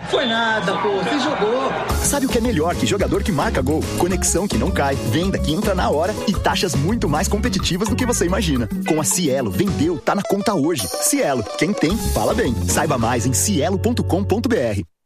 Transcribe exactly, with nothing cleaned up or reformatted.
Foi nada, pô, você jogou. Sabe o que é melhor que jogador que marca gol? Conexão que não cai, venda que entra na hora e taxas muito mais competitivas do que você imagina. Com a Cielo, vendeu, tá na conta hoje. Cielo, quem tem, fala bem. Saiba mais em cielo ponto com ponto br.